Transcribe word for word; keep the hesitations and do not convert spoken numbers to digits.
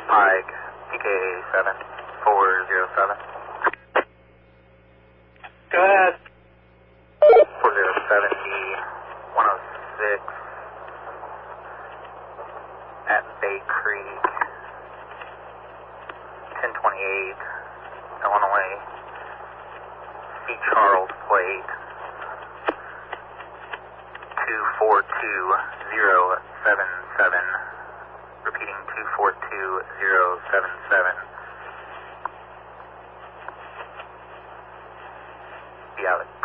Pike, P K seven four zero seven. Go ahead. four zero seven D one oh six at Bay Creek, ten twenty-eight, Illinois, C. Charles plate, two four two zero seven seven, repeating two four two zero seven seven. Be out.